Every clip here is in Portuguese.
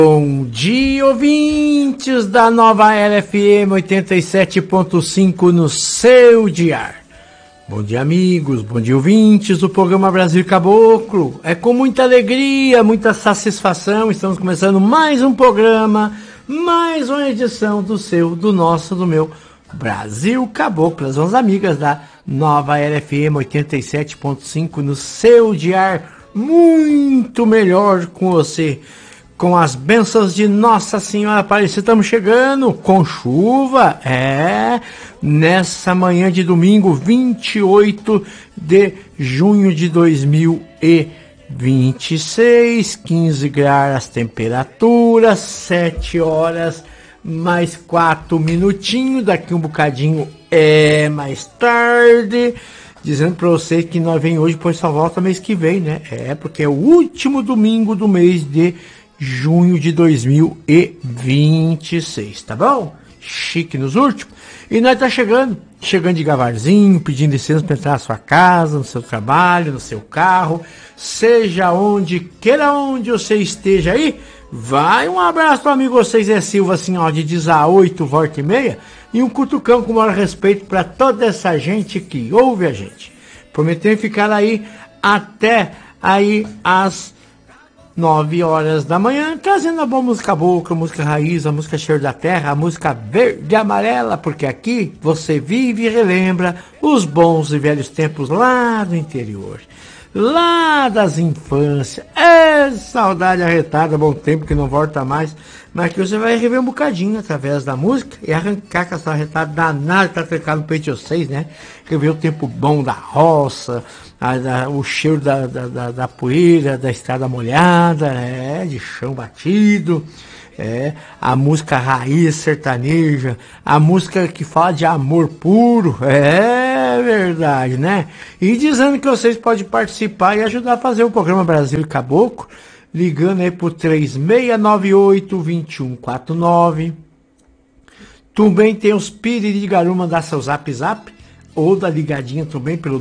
Bom dia, ouvintes da Nova Era FM 87.5 no seu diário. Bom dia, amigos, bom dia, ouvintes do programa Brasil Caboclo. É com muita alegria, muita satisfação, estamos começando mais um programa, mais uma edição do seu, do nosso, do meu Brasil Caboclo. As nossas amigas da Nova Era FM 87.5 no seu diário, muito melhor com você. Com as bênçãos de Nossa Senhora Aparecida, estamos chegando com chuva, nessa manhã de domingo, 28 de junho de 2026, 15 graus temperatura, 7 horas mais 4 minutinhos, daqui um bocadinho é mais tarde, dizendo para vocês que nós vem hoje, pois só volta mês que vem, né? Porque é o último domingo do mês de junho de 2026, tá bom? Chique nos últimos. E nós tá chegando devagarzinho, pedindo licença para entrar na sua casa, no seu trabalho, no seu carro, seja onde, queira onde você esteja aí, vai um abraço para amigo vocês, Zé Silva, assim, ó, de 10 a 8, volta e meia, e um cutucão com o maior respeito para toda essa gente que ouve a gente. Prometendo ficar aí até aí às 9 horas da manhã, trazendo a boa música boca, a música raiz, a música cheiro da terra, a música verde e amarela, porque aqui você vive e relembra os bons e velhos tempos lá do interior, lá das infâncias. Saudade arretada, bom tempo que não volta mais, mas que você vai rever um bocadinho através da música e arrancar com essa arretada danada que tá trancada no peito de vocês, né? Rever o tempo bom da roça, o cheiro da poeira, da estrada molhada, de chão batido, a música raiz sertaneja, a música que fala de amor puro, verdade, né? E dizendo que vocês podem participar e ajudar a fazer o programa Brasil Caboclo, ligando aí por 3698-2149. Também tem os Piriri de Garu, mandar seu zap, ou da ligadinha também pelo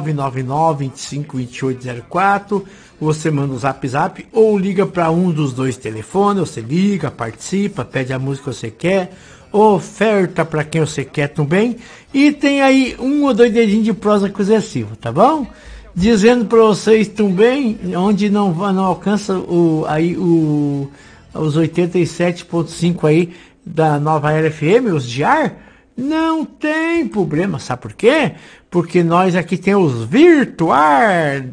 999-252804. Você manda o zap, ou liga para um dos dois telefones. Você liga, participa, pede a música que você quer, oferta para quem você quer também. E tem aí um ou dois dedinhos de prosa com o Zé Silva, tá bom? Dizendo para vocês também, onde não alcança os 87.5 aí da Nova Era FM, os de ar, não tem problema, sabe por quê? Porque nós aqui temos virtuar,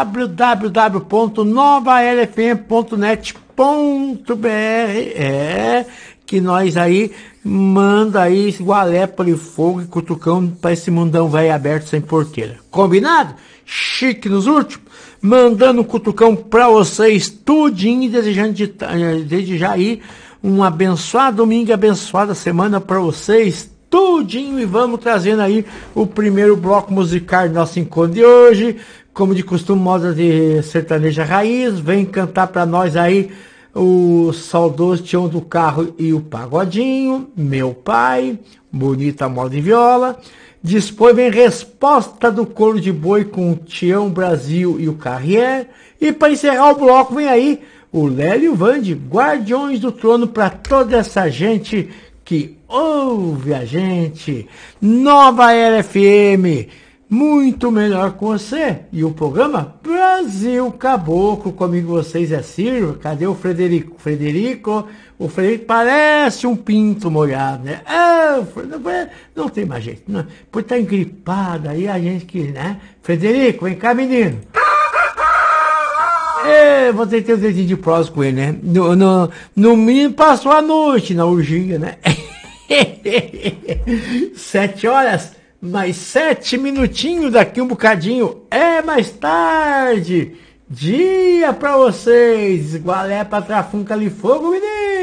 www.novaerfm.net.br, que nós aí manda aí gualepa de fogo e cutucão para esse mundão velho aberto sem porteira. Combinado? Chique nos últimos, mandando um cutucão para vocês tudinho, desejando desde já aí um abençoado domingo, abençoada semana para vocês tudinho, e vamos trazendo aí o primeiro bloco musical do nosso encontro de hoje, como de costume, moda de sertaneja raiz. Vem cantar para nós aí o saudoso Tião do Carro e o Pagodinho, Meu Pai, bonita moda em viola. Depois vem Resposta do Couro de Boi com o Tião Brasil e o Carrier. E para encerrar o bloco vem aí o Lélio e o Vande, Guardiões do Trono, para toda essa gente que ouve a gente. Nova Era FM, muito melhor com você. E o programa Brasil Caboclo, comigo vocês é Ciro. Cadê o Frederico? O Frederico parece um pinto molhado, né? Não tem mais jeito, não. Por estar engripado aí, a gente que, né? Frederico, vem cá, menino. Vou ter que ter um dedinho de prosa com ele, né? No mínimo passou a noite na orgia, né? 7 horas, mais 7 minutinhos, daqui um bocadinho é mais tarde. Dia pra vocês, gualé pra trafunca ali fogo, menino.